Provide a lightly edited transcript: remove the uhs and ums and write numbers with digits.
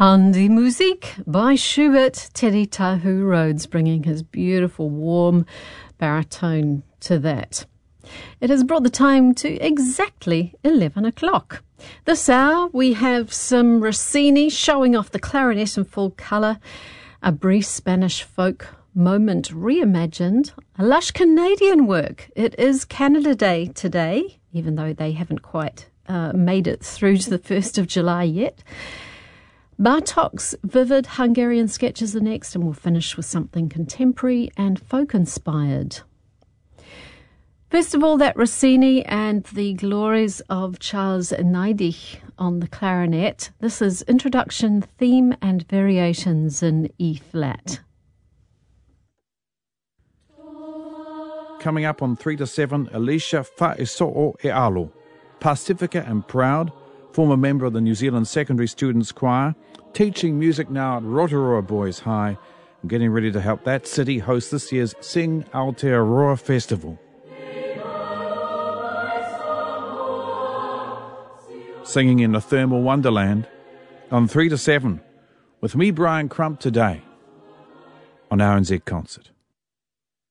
And die Musik by Schubert, Teddy Tahu Rhodes, bringing his beautiful, warm baritone to that. It has brought the time to exactly 11 o'clock. This hour we have some Rossini showing off the clarinet in full colour, a brief Spanish folk moment reimagined, a lush Canadian work. It is Canada Day today, even though they haven't quite made it through to the 1st of July yet. Bartok's vivid Hungarian sketches are next, and we'll finish with something contemporary and folk-inspired. First of all, that Rossini and the glories of Charles Neidich on the clarinet. This is Introduction, Theme and Variations in E-flat. Coming up on 3 to 7, Alicia Fa'eso'o e Alo, Pacifica and proud, former member of the New Zealand Secondary Students Choir, teaching music now at Rotorua Boys High, and getting ready to help that city host this year's Sing Aotearoa Festival. Singing in the thermal wonderland on 3 to 7, with me, Brian Crump, today on RNZ Concert.